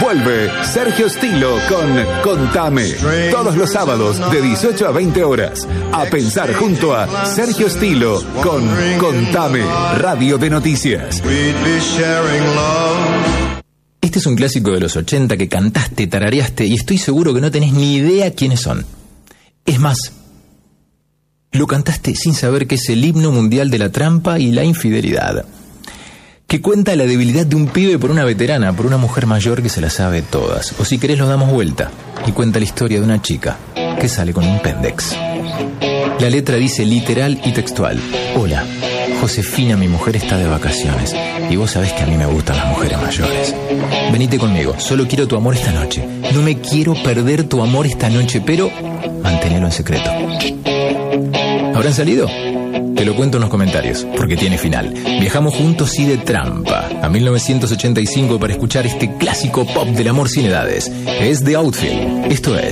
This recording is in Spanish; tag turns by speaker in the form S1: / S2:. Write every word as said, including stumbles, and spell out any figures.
S1: Vuelve Sergio Stilo con Contame. Todos los sábados de dieciocho a veinte horas. A pensar junto a Sergio Stilo con Contame, Radio de Noticias.
S2: Este es un clásico de los ochenta que cantaste, tarareaste y estoy seguro que no tenés ni idea quiénes son. Es más, lo cantaste sin saber que es el himno mundial de la trampa y la infidelidad, que cuenta la debilidad de un pibe por una veterana, por una mujer mayor que se la sabe todas. O si querés lo damos vuelta y cuenta la historia de una chica que sale con un péndex. La letra dice literal y textual: hola, Josefina, mi mujer está de vacaciones y vos sabés que a mí me gustan las mujeres mayores. Venite conmigo, solo quiero tu amor esta noche. No me quiero perder tu amor esta noche, pero manténelo en secreto. ¿Habrán salido? Te lo cuento en los comentarios, porque tiene final. Viajamos juntos y de trampa a mil novecientos ochenta y cinco para escuchar este clásico pop del amor sin edades. Es The Outfield. Esto es